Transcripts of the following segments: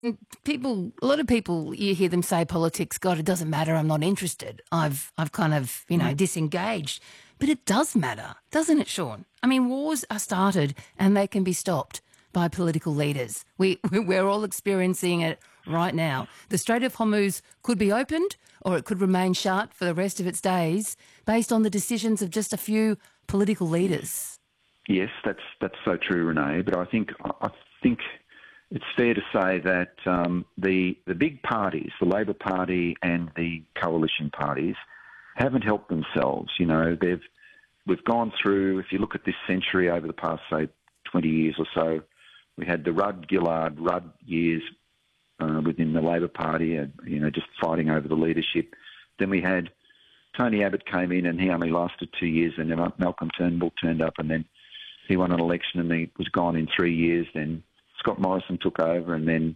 A lot of people, you hear them say politics, God, it doesn't matter, I'm not interested. I've kind of, disengaged. But it does matter, doesn't it, Sean? I mean, wars are started and they can be stopped by political leaders. We're all experiencing it right now. The Strait of Hormuz could be opened or it could remain shut for the rest of its days based on the decisions of just a few political leaders. Yes, that's so true, Renee. But I think it's fair to say that the big parties, the Labor Party and the coalition parties, haven't helped themselves. We've gone through, if you look at this century over the past, say, 20 years or so, we had the Rudd years within the Labor Party, just fighting over the leadership. Then we had Tony Abbott came in and he only lasted 2 years, and then Malcolm Turnbull turned up and then he won an election and he was gone in 3 years. Then Scott Morrison took over, and then,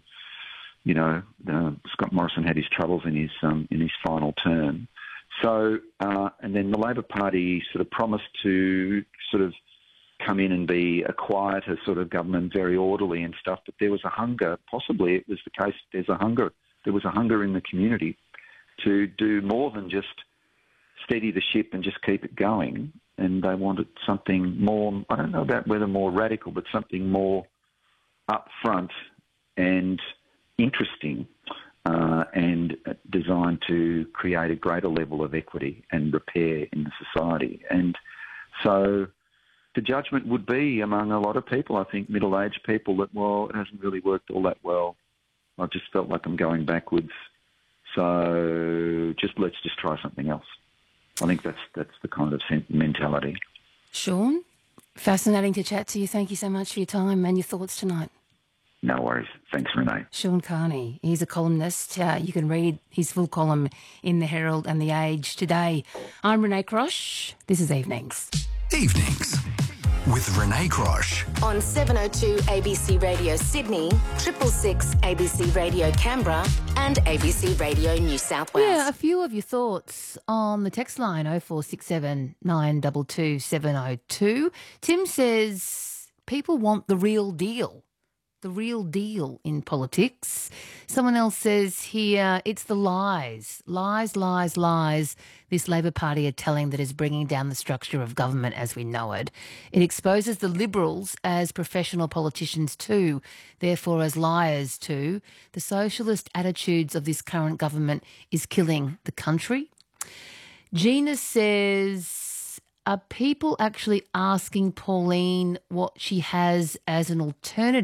Scott Morrison had his troubles in his final term. So, and then the Labor Party sort of promised to sort of come in and be a quieter sort of government, very orderly and stuff, but there was a hunger, possibly it was the case, there was a hunger in the community to do more than just steady the ship and just keep it going, and they wanted something more, I don't know about whether more radical, but something more upfront and interesting, and designed to create a greater level of equity and repair in the society. And so the judgment would be among a lot of people, I think middle-aged people, that, well, it hasn't really worked all that well. I've just felt like I'm going backwards. So let's just try something else. I think that's the kind of mentality. Sean, fascinating to chat to you. Thank you so much for your time and your thoughts tonight. No worries. Thanks, Renee. Sean Carney, he's a columnist. You can read his full column in The Herald and The Age today. I'm Renee Crosh. This is Evenings. Evenings with Renee Crosh. On 702 ABC Radio Sydney, 666 ABC Radio Canberra and ABC Radio New South Wales. Yeah, a few of your thoughts on the text line 0467 922 702. Tim says people want the real deal. The real deal in politics. Someone else says here, it's the lies this Labor Party are telling that is bringing down the structure of government as we know it. It exposes the Liberals as professional politicians too, therefore as liars too. The socialist attitudes of this current government is killing the country. Gina says, are people actually asking Pauline what she has as an alternative? ?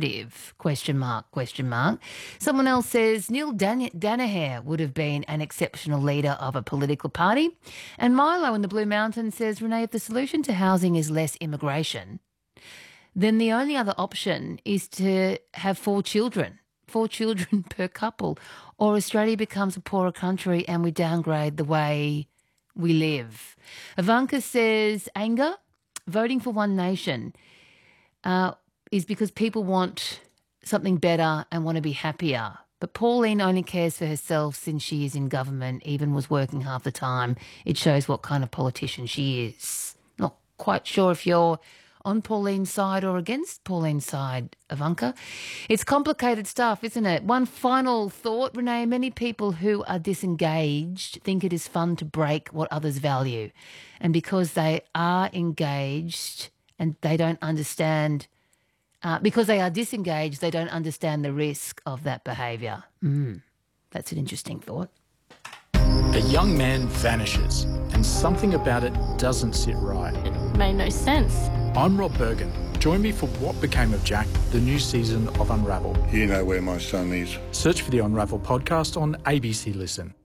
Someone else says Neil Danaher would have been an exceptional leader of a political party. And Milo in the Blue Mountains says, Renee, if the solution to housing is less immigration, then the only other option is to have 4 children per couple, or Australia becomes a poorer country and we downgrade the way we live. Ivanka says anger, voting for One Nation is because people want something better and want to be happier. But Pauline only cares for herself since she is in government, even was working half the time. It shows what kind of politician she is. Not quite sure if you're on Pauline's side or against Pauline's side, Ivanka. It's complicated stuff, isn't it? One final thought, Renee. Many people who are disengaged think it is fun to break what others value. And because they are engaged and they don't understand, because they are disengaged, they don't understand the risk of that behaviour. That's an interesting thought. A young man vanishes and something about it doesn't sit right. It made no sense. I'm Rob Bergen. Join me for What Became of Jack, the new season of Unravel. You know where my son is. Search for the Unravel podcast on ABC Listen.